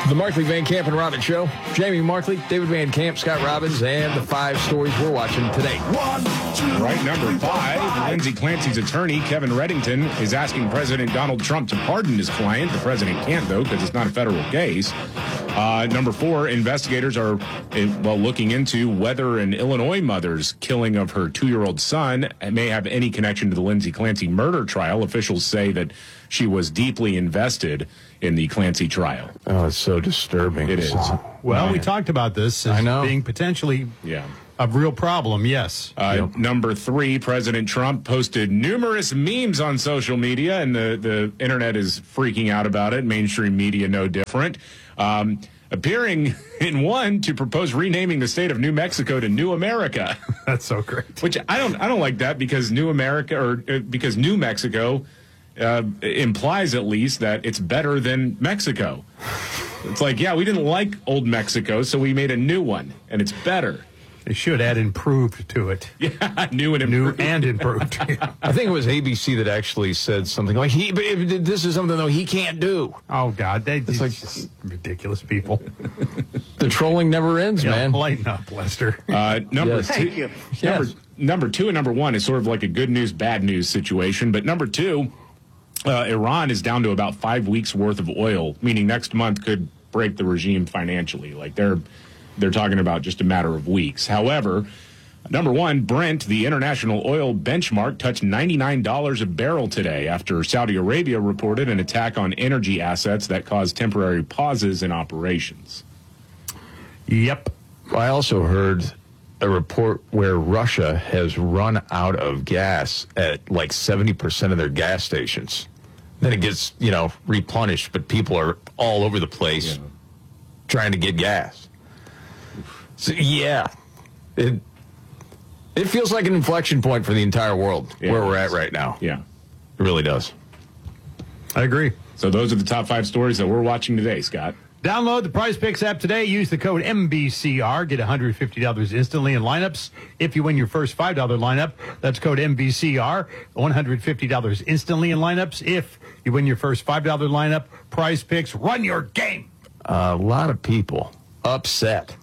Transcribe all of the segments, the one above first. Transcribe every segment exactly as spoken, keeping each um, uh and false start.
The Markley, Van Camp, and Robbins Show. Jamie Markley, David Van Camp, Scott Robbins, and the five stories we're watching today. One, two, Right, number five, Lindsay Clancy's attorney, Kevin Reddington, is asking President Donald Trump to pardon his client. The president can't, though, because it's not a federal case. Uh, number four, investigators are, well, looking into whether an Illinois mother's killing of her two-year-old son may have any connection to the Lindsay Clancy murder trial. Officials say that she was deeply invested in the Clancy trial. Oh, it's so disturbing. It is. Well, Yeah. we talked about this as I know. being potentially Yeah. a real problem, yes. Uh, Yep. Number three, President Trump posted numerous memes on social media, and the, the internet is freaking out about it. Mainstream media, no different. Um, appearing in one to propose renaming the state of New Mexico to New America, That's so great. which I don't I don't like that because New America or uh, because New Mexico uh, implies at least that it's better than Mexico. It's like, yeah, we didn't like old Mexico, so we made a new one, and it's better. They should add improved to it. Yeah, new and New improved. and improved. I think it was A B C that actually said something like, "He, but if this is something, though, he can't do." Oh, God. They, it's like- just ridiculous people. The trolling never ends, Yeah, man. lighten up, Lester. Uh, number Yes. two, Thank you. Number, Yes. number two and number one is sort of like a good news, bad news situation. But number two, uh, Iran is down to about five weeks worth of oil, meaning next month could break the regime financially. Like they're they're talking about just a matter of weeks. However, number one, Brent, the international oil benchmark, touched ninety-nine dollars a barrel today after Saudi Arabia reported an attack on energy assets that caused temporary pauses in operations. Yep. I also heard a report where Russia has run out of gas at like seventy percent of their gas stations. Then it gets, you know, replenished, but people are all over the place Yeah. trying to get gas. So, yeah, it it feels like an inflection point for the entire world Yeah, where it we're at does. right now. Yeah. It really does. I agree. So those are the top five stories that we're watching today, Scott. Download the Prize Picks app today. Use the code M B C R. Get one hundred fifty dollars instantly in lineups. If you win your first five dollars lineup, that's code M B C R. one hundred fifty dollars instantly in lineups. If you win your first five dollars lineup, Prize Picks, run your game. A lot of people upset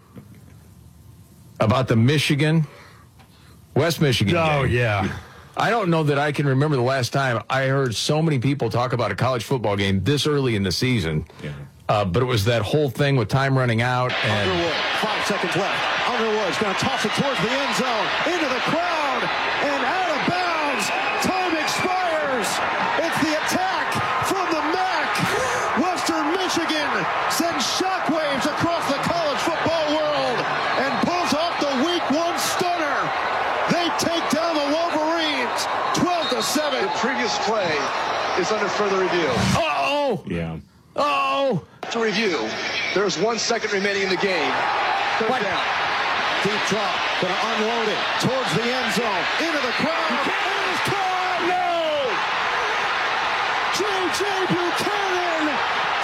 about the Michigan, West Michigan Oh, game. yeah. I don't know that I can remember the last time I heard so many people talk about a college football game this early in the season. Yeah. Uh, but it was that whole thing with time running out. And Underwood, five seconds left. Underwood's going to toss it towards the end zone, into the crowd, and out of bounds. Time expires. It's the attack from the M A C. Western Michigan sends shockwaves across the college football world and pulls off the week one stunner. They take down the Wolverines, twelve to seven. The previous play is under further review. uh-oh, Yeah. oh, To review, there's one second remaining in the game. Third What? down. Deep drop, going to unload it towards the end zone, into the crowd. It is caught! No! J J Buchanan,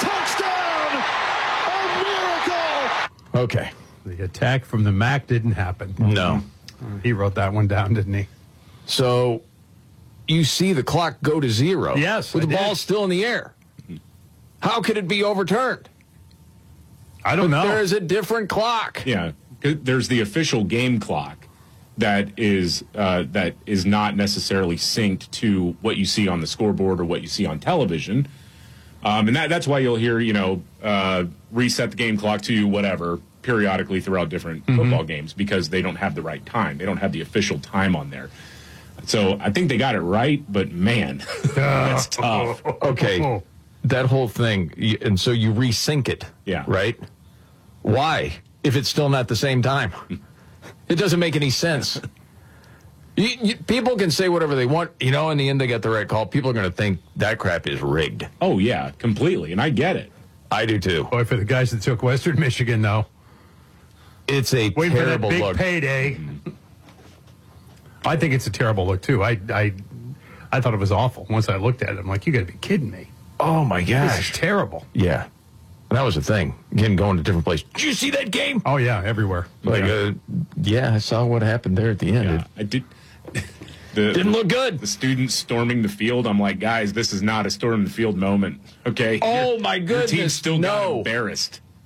touchdown! A miracle! okay. The attack from the M A C didn't happen. No. He wrote that one down, didn't he? So you see the clock go to zero. Yes, With I the did. ball still in the air. How could it be overturned? I don't know. There's a different clock. Yeah, 'cause there's the official game clock that is uh, that is not necessarily synced to what you see on the scoreboard or what you see on television, um, and that, that's why you'll hear you know uh, reset the game clock to whatever periodically throughout different football games because they don't have the right time. They don't have the official time on there. So I think they got it right, but man, that's tough. Okay. That whole thing, y- and so you resync it. Yeah. Right? Why? If it's still not the same time? It doesn't make any sense. you, you, people can say whatever they want. You know, in the end, they got the right call. People are going to think that crap is rigged. Oh yeah, completely, and I get it. I do too. Boy, for the guys that took Western Michigan, though. It's a Waiting for that terrible big look. payday. I think it's a terrible look, too. I, I, I thought it was awful. Once I looked at it, I'm like, you got to be kidding me. Oh, my This gosh. is terrible. Yeah. And that was the thing. Again, going to different places. Did you see that game? Oh, yeah, everywhere. Like, yeah. uh, yeah, I saw what happened there at the end. Yeah, It I did. The, didn't look good. The students storming the field. I'm like, guys, this is not a storm the field moment. Okay. Oh, Your- my Your team goodness, still no. got embarrassed.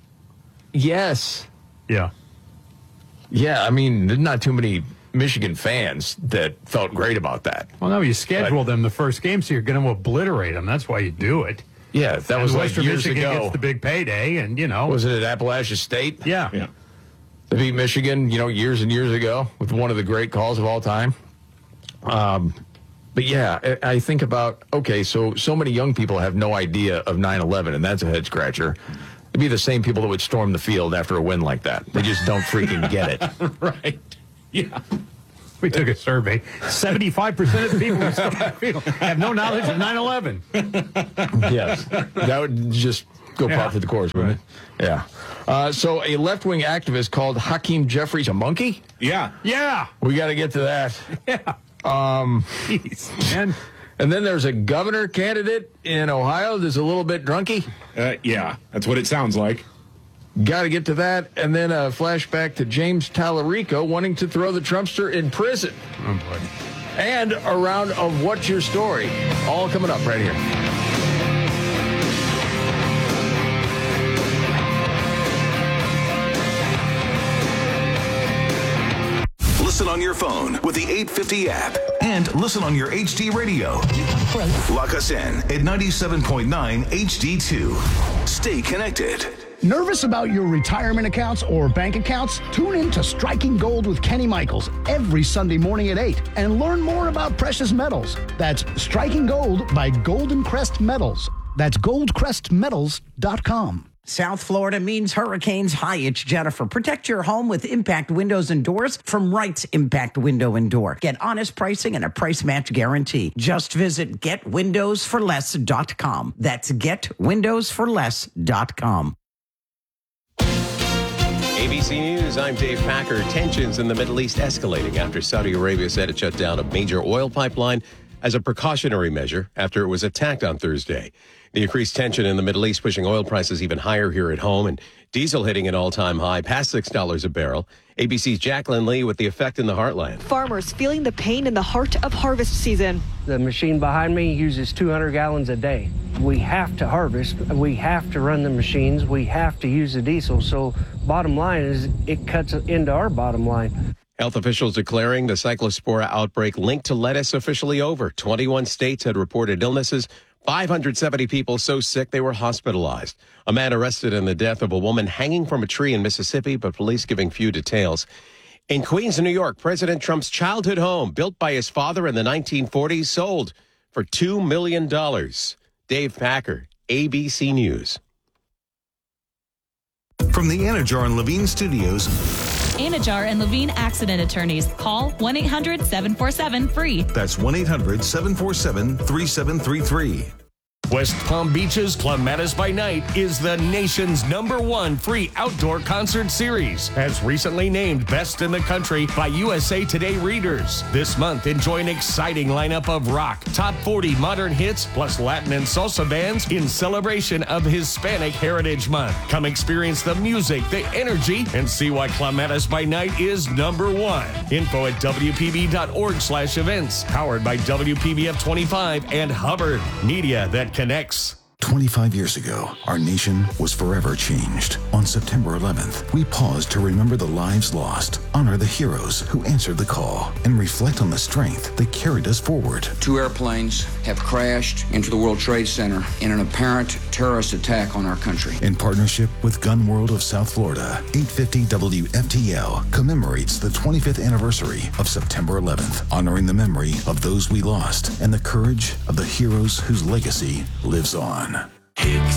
yes. Yeah. Yeah, I mean, there's not too many Michigan fans that felt great about that. Well, no, you schedule them the first game, so you're going to obliterate them. That's why you do it. Yeah, that and was like Western years Michigan ago. gets the big payday, and, you know. Was it at Appalachia State? Yeah. Yeah. They beat Michigan, you know, years and years ago with one of the great calls of all time. Um, but yeah, I I think about, okay, so so many young people have no idea of nine eleven, and that's a head scratcher. It'd be the same people that would storm the field after a win like that. They just don't freaking get it. Right. Yeah. We took a survey. seventy-five percent of the people who stormed the field have no knowledge of nine eleven. Yes. That would just go Yeah. par for the course, wouldn't it? Yeah. Uh, so a left-wing activist called Hakeem Jeffries a monkey? Yeah. Yeah. We got to get to that. Yeah. Um, Jeez, man. And then there's a governor candidate in Ohio that's a little bit drunky. Uh, yeah. That's what it sounds like. Got to get to that. And then a flashback to James Tallarico wanting to throw the Trumpster in prison. Oh, boy. And a round of What's Your Story. All coming up right here. Listen on your phone with the eight fifty app and listen on your H D radio. Lock us in at ninety-seven point nine H D two. Stay connected. Nervous about your retirement accounts or bank accounts? Tune in to Striking Gold with Kenny Michaels every Sunday morning at eight and learn more about precious metals. That's Striking Gold by Golden Crest Metals. That's gold crest metals dot com. South Florida means hurricanes. Hi, it's Jennifer. Protect your home with Impact Windows and Doors from Wright's Impact Window and Door. Get honest pricing and a price match guarantee. Just visit get windows for less dot com. That's get windows for less dot com. A B C News, I'm Dave Packer. Tensions in the Middle East escalating after Saudi Arabia said it shut down a major oil pipeline as a precautionary measure after it was attacked on Thursday. The increased tension in the Middle East pushing oil prices even higher here at home, and diesel hitting an all-time high, past six dollars a barrel. A B C's Jacqueline Lee with the effect in the heartland. Farmers feeling the pain in the heart of harvest season. The machine behind me uses two hundred gallons a day. We have to harvest. We have to run the machines. We have to use the diesel. So bottom line is it cuts into our bottom line. Health officials declaring the cyclospora outbreak linked to lettuce officially over. twenty-one states had reported illnesses. five hundred seventy people so sick they were hospitalized. A man arrested in the death of a woman hanging from a tree in Mississippi, but police giving few details. In Queens, New York, President Trump's childhood home, built by his father in the nineteen forties, sold for two million dollars. Dave Packer, A B C News. From the Anajar and Levine Studios. Anajar and Levine Accident Attorneys. Call one eight hundred seven four seven free. That's one eight hundred seven four seven three seven three three. West Palm Beach's Clematis by Night is the nation's number one free outdoor concert series, as recently named Best in the Country by U S A Today readers. This month, enjoy an exciting lineup of rock, top forty modern hits, plus Latin and salsa bands in celebration of Hispanic Heritage Month. Come experience the music, the energy, and see why Clematis by Night is number one. Info at W P B dot org slash events. Powered by W P B F twenty-five and Hubbard. Media that connects. twenty-five years ago, our nation was forever changed. On September eleventh, we paused to remember the lives lost, honor the heroes who answered the call, and reflect on the strength that carried us forward. Two airplanes have crashed into the World Trade Center in an apparent terrorist attack on our country. In partnership with Gun World of South Florida, eight fifty W F T L commemorates the twenty-fifth anniversary of September eleventh, honoring the memory of those we lost and the courage of the heroes whose legacy lives on.